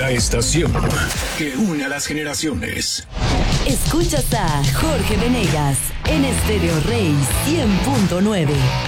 La estación que une a las generaciones. Escuchas a Jorge Venegas en Estéreo Rey 100.9.